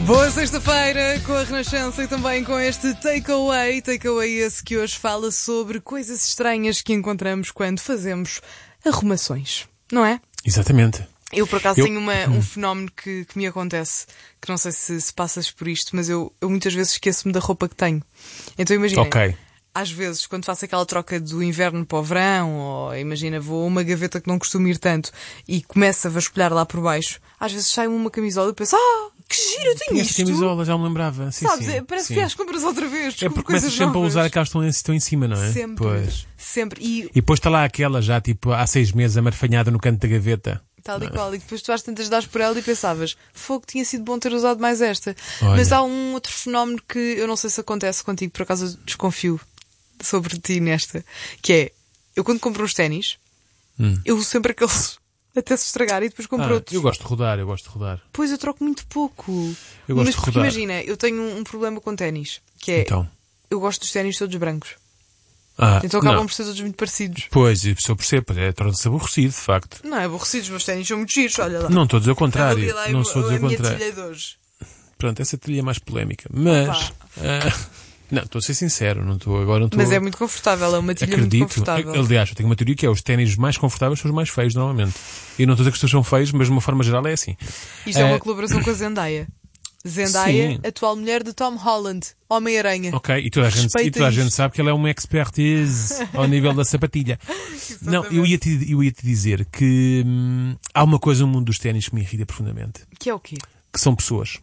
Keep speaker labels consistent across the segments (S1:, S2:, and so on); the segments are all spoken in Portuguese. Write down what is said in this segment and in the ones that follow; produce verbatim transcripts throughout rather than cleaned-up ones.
S1: Boa sexta-feira com a Renascença e também com este Takeaway. Takeaway esse que hoje fala sobre coisas estranhas que encontramos quando fazemos arrumações, não é?
S2: Exatamente.
S1: Eu, por acaso,
S2: eu...
S1: tenho uma, um fenómeno que, que me acontece, que não sei se, se passas por isto, mas eu, eu muitas vezes esqueço-me da roupa que tenho. Então imagina,
S2: okay.
S1: às vezes, quando faço aquela troca do inverno para o verão, ou imagina, vou a uma gaveta que não costumo ir tanto e começo a vasculhar lá por baixo, às vezes sai-me uma camisola e penso, ah, que giro, eu tenho
S2: Tinha
S1: isto.
S2: camisola, já me lembrava. Sim,
S1: Sabes,
S2: sim,
S1: é, parece
S2: sim.
S1: que fui às compras outra vez.
S2: É porque começas sempre
S1: novas.
S2: a usar aquelas que estão, estão em cima, não é?
S1: Sempre,
S2: pois.
S1: sempre. E...
S2: e depois está lá aquela já, tipo, há seis meses, amarfanhada no canto da gaveta.
S1: Tal e qual, e depois tu às tantas das por ela e pensavas, fogo, tinha sido bom ter usado mais esta.
S2: Olha.
S1: Mas há um outro fenómeno que eu não sei se acontece contigo, por acaso eu desconfio sobre ti nesta, que é, eu quando compro uns ténis,
S2: hum.
S1: eu uso sempre aqueles até se estragar e depois compro
S2: ah,
S1: outros.
S2: Eu gosto de rodar, eu gosto de rodar.
S1: Pois, eu troco muito pouco.
S2: Eu gosto
S1: Mas
S2: de
S1: porque
S2: rodar.
S1: imagina, eu tenho um, um problema com ténis, que é,
S2: então.
S1: eu gosto dos ténis todos brancos.
S2: Ah,
S1: então acabam
S2: não.
S1: por ser todos muito parecidos.
S2: Pois, e eu percebo, é, torna-se aborrecido, de facto.
S1: Não é aborrecido, os meus ténis são muito giros, olha lá.
S2: Não, todos ao contrário.
S1: Lá,
S2: não
S1: eu,
S2: sou
S1: a
S2: todos ao
S1: minha
S2: contrário.
S1: trilha de hoje.
S2: Pronto, essa trilha é mais polémica. Mas, uh, não, estou a ser sincero, não estou agora não estou.
S1: Mas é muito confortável, é uma trilha muito
S2: Acredito.
S1: confortável.
S2: Aliás, eu tenho uma teoria que é os ténis mais confortáveis são os mais feios, normalmente. E não estou a dizer que os teus são feios, mas de uma forma geral é assim.
S1: Isto
S2: uh,
S1: é uma colaboração com a Zendaya. Zendaya,
S2: sim.
S1: atual mulher de Tom Holland, Homem-Aranha.
S2: Ok, e toda a, gente, e toda a gente sabe que ela é uma expertise ao nível da sapatilha. Não, eu ia, te, eu ia te dizer que hum, há uma coisa no mundo dos ténis que me irrita profundamente.
S1: Que é o quê?
S2: Que são pessoas.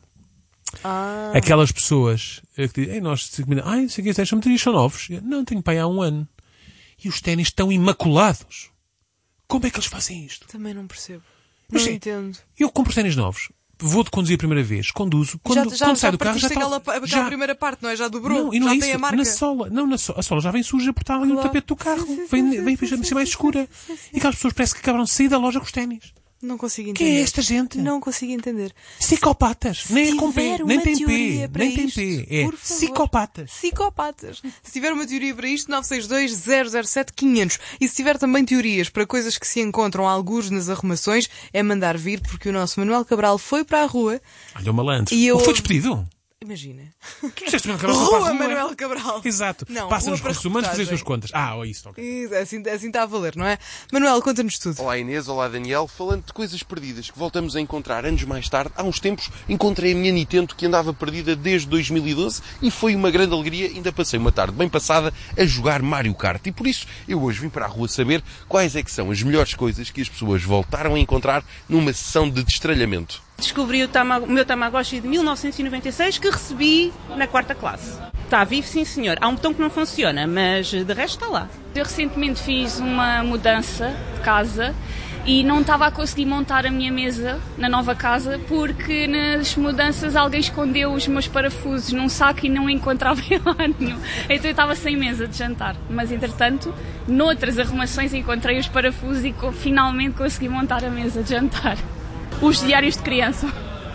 S1: Ah.
S2: Aquelas pessoas que dizem, ei, nós, ai, não sei o que, estes ténis são novos. Eu, não, tenho pai há um ano. E os ténis estão imaculados. Como é que eles fazem isto?
S1: Também não percebo.
S2: Mas,
S1: não
S2: sim,
S1: entendo.
S2: Eu compro ténis novos. Vou de conduzir a primeira vez, conduzo, quando,
S1: já, já,
S2: quando
S1: já
S2: sai do carro já está...
S1: Aquela, aquela
S2: já...
S1: primeira parte, não é? Já dobrou,
S2: não, e não
S1: já
S2: é
S1: tem
S2: isso,
S1: a marca.
S2: na sola, não, na sola, a sola já vem suja porque está ali
S1: claro.
S2: no tapete do carro,
S1: sim, sim,
S2: vem,
S1: sim,
S2: vem
S1: sim,
S2: ser
S1: sim,
S2: mais
S1: sim,
S2: escura.
S1: sim, sim.
S2: E aquelas pessoas parece que acabaram de sair da loja com os ténis.
S1: Não consigo entender.
S2: Quem é esta gente?
S1: Não consigo entender.
S2: Psicopatas.
S1: Se
S2: nem é com P, nem tem P, nem tem
S1: isto,
S2: P. É psicopatas.
S1: Psicopatas. Se tiver uma teoria para isto, nove seis dois, zero zero sete, quinhentos. E se tiver também teorias para coisas que se encontram algures nas arrumações, é mandar vir, porque o nosso Manuel Cabral foi para a rua.
S2: Olha o malandro.
S1: E eu...
S2: Ou foi despedido?
S1: Imagina.
S2: Tu disseste Manuel Cabral
S1: Rua,
S2: rua.
S1: Manuel Cabral.
S2: Exato.
S1: Não,
S2: passa nos
S1: rua para
S2: recursos humanos fazer as suas
S1: reportagem.
S2: contas. Ah, oh, isso, ok.
S1: Isso, assim, assim está a valer, não é? Manuel, conta-nos tudo.
S3: Olá Inês, olá Daniel. Falando de coisas perdidas que voltamos a encontrar anos mais tarde, há uns tempos encontrei a minha Nintendo que andava perdida desde dois mil e doze e foi uma grande alegria. Ainda passei uma tarde bem passada a jogar Mario Kart e por isso eu hoje vim para a rua saber quais é que são as melhores coisas que as pessoas voltaram a encontrar numa sessão de destralhamento.
S4: Descobri o, tama- o meu Tamagotchi de mil novecentos e noventa e seis que recebi na quarta classe. Está vivo, sim senhor. Há um botão que não funciona, mas de resto está lá.
S5: Eu recentemente fiz uma mudança de casa e não estava a conseguir montar a minha mesa na nova casa porque nas mudanças alguém escondeu os meus parafusos num saco e não encontrava em lá nenhum. Então eu estava sem mesa de jantar. Mas entretanto, noutras arrumações encontrei os parafusos e co- finalmente consegui montar a mesa de jantar. Os diários de criança.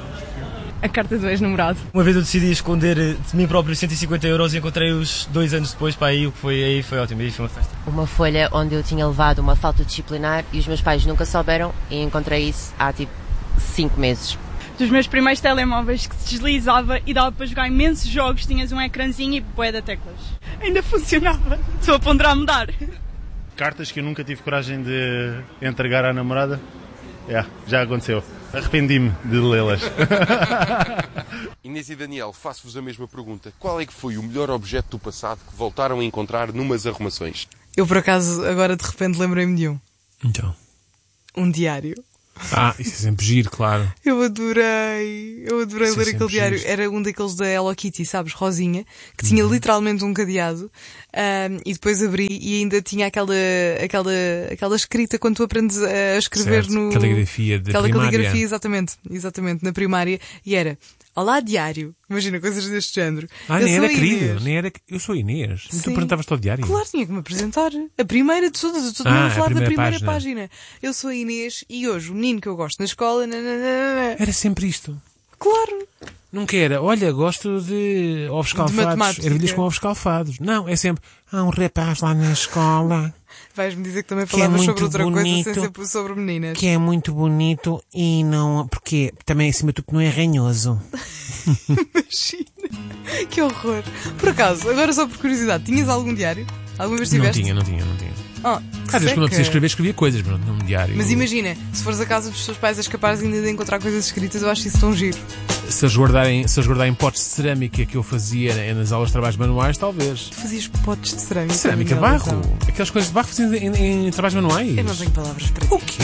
S5: A carta do ex-namorado.
S6: Uma vez eu decidi esconder de mim próprio cento e cinquenta euros e encontrei-os dois anos depois para aí, o que foi aí foi ótimo, aí foi uma festa.
S7: Uma folha onde eu tinha levado uma falta disciplinar e os meus pais nunca souberam e encontrei isso há tipo cinco meses.
S8: Dos meus primeiros telemóveis que se deslizava e dava para jogar imensos jogos, tinhas um ecrãzinho e bué de teclas. Ainda funcionava. Estou a ponderar a mudar.
S9: Cartas que eu nunca tive coragem de entregar à namorada. Yeah, já aconteceu. Arrependi-me de lê-las.
S3: Inês e Daniel, faço-vos a mesma pergunta. Qual é que foi o melhor objeto do passado que voltaram a encontrar numas arrumações?
S1: Eu, por acaso, agora de repente lembrei-me de um.
S2: Então.
S1: Um diário.
S2: Ah, isso é sempre giro, claro.
S1: Eu adorei, eu adorei
S2: Isso é
S1: ler aquele
S2: sempre
S1: diário.
S2: giro.
S1: Era um daqueles da Hello Kitty, sabes, rosinha, que tinha
S2: Uhum.
S1: literalmente um cadeado, um, e depois abri e ainda tinha aquela, aquela, aquela escrita quando tu aprendes a escrever
S2: Certo.
S1: no...
S2: Caligrafia de
S1: Aquela
S2: primária.
S1: caligrafia, exatamente, exatamente, na primária, e era, olá diário, imagina, coisas deste género.
S2: Ah,
S1: Eu
S2: nem
S1: sou
S2: era
S1: a
S2: querido,
S1: Inês.
S2: nem era... Eu sou a Inês. E tu
S1: Sim.
S2: perguntavas-te ao diário?
S1: Claro, tinha que me apresentar. A primeira de todas, eu estou
S2: Ah,
S1: a
S2: a
S1: falar da
S2: primeira
S1: primeira
S2: página.
S1: página. Eu sou a Inês e hoje o menino que eu gosto na escola... nananana.
S2: Era sempre isto.
S1: Claro.
S2: Nunca era, olha, gosto de ovos calfados.
S1: matemática.
S2: Ervilhas com ovos calfados. Não, é sempre, há um rapaz lá na escola
S1: Vais-me dizer que também
S2: Que é
S1: falavas
S2: muito
S1: sobre outra
S2: bonito.
S1: coisa sem ser sobre meninas.
S2: que é muito bonito e não... Porque também, acima de tudo, não é ranhoso.
S1: Imagina. Que horror. Por acaso, agora só por curiosidade, tinhas algum diário? Alguma vez tiveste?
S2: Não tinha, não tinha, não tinha.
S1: Oh,
S2: Às vezes quando eu preciso escrever, escrevia coisas, mas não num diário.
S1: Mas imagina, se fores a casa dos teus pais és capaz ainda de encontrar coisas escritas, eu acho isso tão giro.
S2: Se eles guardarem, se eles guardarem potes de cerâmica que eu fazia nas aulas de trabalhos manuais, talvez.
S1: Tu fazias potes de cerâmica?
S2: Cerâmica, barro. Aquelas coisas de barro faziam em, em, em trabalhos manuais.
S1: Eu não tenho palavras para ti.
S2: O quê?